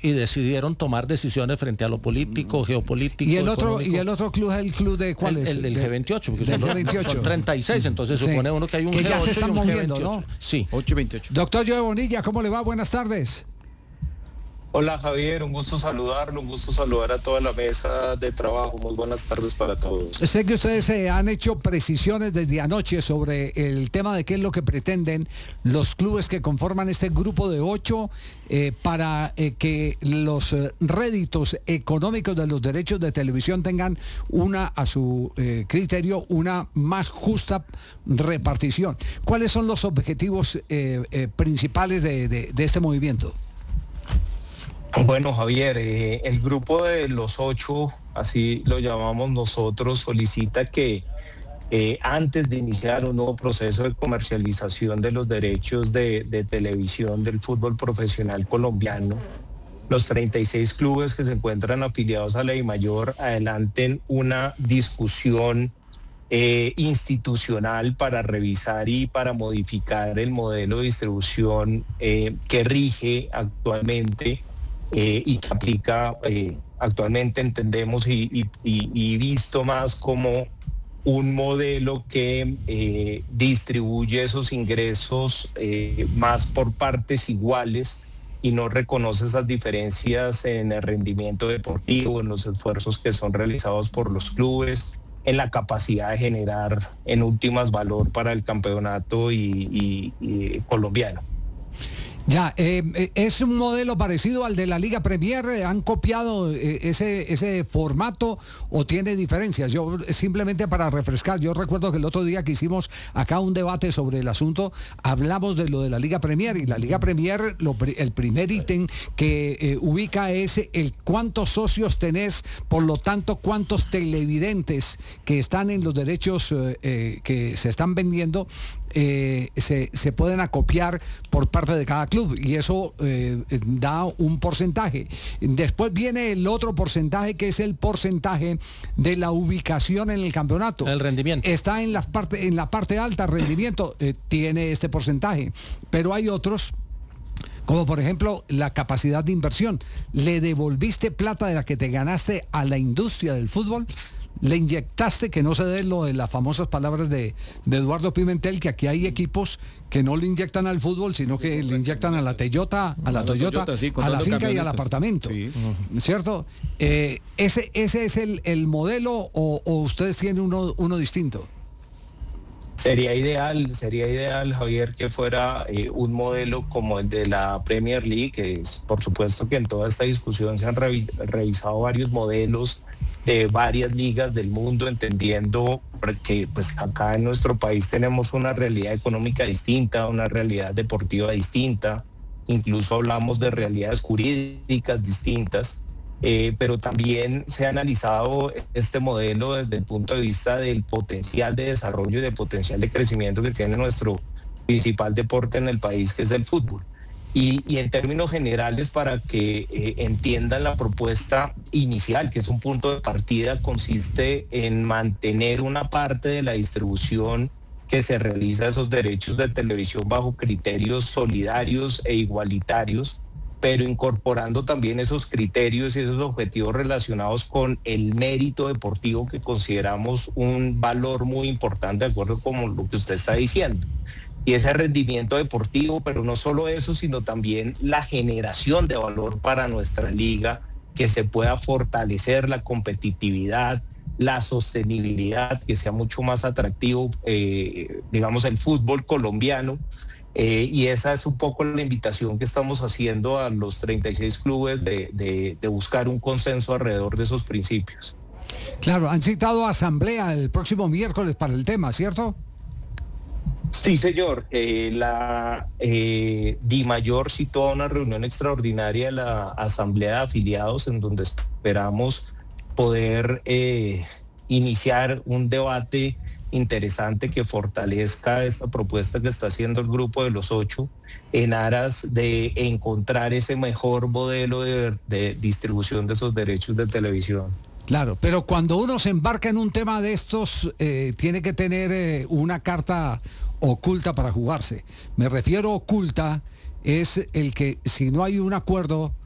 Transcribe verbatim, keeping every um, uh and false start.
y decidieron tomar decisiones frente a lo político, geopolítico. ¿Y el otro y el otro club es el club de cuál el, es? El del G veintiocho, porque del son, G veintiocho. son treinta y seis, entonces sí. supone uno que hay un que G ocho ya se están y un moviendo, G veintiocho. ¿no? Sí. ocho y veintiocho. Doctor Joe Bonilla, ¿cómo le va? Buenas tardes. Hola Javier, un gusto saludarlo, un gusto saludar a toda la mesa de trabajo. Muy buenas tardes para todos. Sé que ustedes eh, han hecho precisiones desde anoche sobre el tema de qué es lo que pretenden los clubes que conforman este grupo de ocho eh, para eh, que los eh, réditos económicos de los derechos de televisión tengan una, a su eh, criterio, una más justa repartición. ¿Cuáles son los objetivos eh, eh, principales de, de, de este movimiento? Bueno, Javier, eh, el grupo de los ocho, así lo llamamos nosotros, solicita que eh, antes de iniciar un nuevo proceso de comercialización de los derechos de, de televisión del fútbol profesional colombiano, los treinta y seis clubes que se encuentran afiliados a la DIMAYOR adelanten una discusión eh, institucional para revisar y para modificar el modelo de distribución eh, que rige actualmente Eh, y que aplica eh, actualmente, entendemos y, y, y visto más como un modelo que eh, distribuye esos ingresos eh, más por partes iguales y no reconoce esas diferencias en el rendimiento deportivo, en los esfuerzos que son realizados por los clubes, en la capacidad de generar en últimas valor para el campeonato y, y, y colombiano. Ya, eh, ¿es un modelo parecido al de la Liga Premier? ¿Han copiado eh, ese, ese formato o tiene diferencias? Yo simplemente para refrescar, yo recuerdo que el otro día que hicimos acá un debate sobre el asunto, hablamos de lo de la Liga Premier y la Liga Premier, lo, el primer ítem que eh, ubica es el cuántos socios tenés, por lo tanto cuántos televidentes que están en los derechos eh, eh, que se están vendiendo Eh, se, se pueden acopiar por parte de cada club y eso eh, da un porcentaje. Después viene el otro porcentaje que es el porcentaje de la ubicación en el campeonato. El rendimiento. Está en la parte, en la parte alta, rendimiento, eh, tiene este porcentaje, pero hay otros como por ejemplo la capacidad de inversión. ¿Le devolviste plata de la que te ganaste a la industria del fútbol? ¿Le inyectaste, que no se dé lo de las famosas palabras de, de Eduardo Pimentel, que aquí hay equipos que no le inyectan al fútbol, sino que le inyectan a la Toyota, a la, a Toyota, Toyota sí, a la finca y al apartamento? Sí. ¿Cierto? Eh, ¿ese, ¿Ese es el, el modelo o, o ustedes tienen uno, uno distinto? Sería ideal, sería ideal, Javier, que fuera eh, un modelo como el de la Premier League, que es, por supuesto que en toda esta discusión se han revi- revisado varios modelos de varias ligas del mundo, entendiendo que pues acá en nuestro país tenemos una realidad económica distinta, una realidad deportiva distinta, incluso hablamos de realidades jurídicas distintas. Eh, pero también se ha analizado este modelo desde el punto de vista del potencial de desarrollo y del potencial de crecimiento que tiene nuestro principal deporte en el país, que es el fútbol. Y, y en términos generales, para que eh, entiendan la propuesta inicial, que es un punto de partida, consiste en mantener una parte de la distribución que se realiza de esos derechos de televisión bajo criterios solidarios e igualitarios, pero incorporando también esos criterios y esos objetivos relacionados con el mérito deportivo, que consideramos un valor muy importante, de acuerdo con lo que usted está diciendo. Y ese rendimiento deportivo, pero no solo eso, sino también la generación de valor para nuestra liga, que se pueda fortalecer la competitividad, la sostenibilidad, que sea mucho más atractivo, eh, digamos, el fútbol colombiano. Eh, y esa es un poco la invitación que estamos haciendo a los treinta y seis clubes de, de, de buscar un consenso alrededor de esos principios. Claro, han citado asamblea el próximo miércoles para el tema, ¿cierto? Sí, señor. Eh, la eh, DIMAYOR citó a una reunión extraordinaria de la asamblea de afiliados, en donde esperamos poder eh, iniciar un debate interesante que fortalezca esta propuesta que está haciendo el grupo de los ocho en aras de encontrar ese mejor modelo de, de distribución de esos derechos de televisión. Claro, pero cuando uno se embarca en un tema de estos, eh, tiene que tener eh, una carta oculta para jugarse. Me refiero oculta, es el que si no hay un acuerdo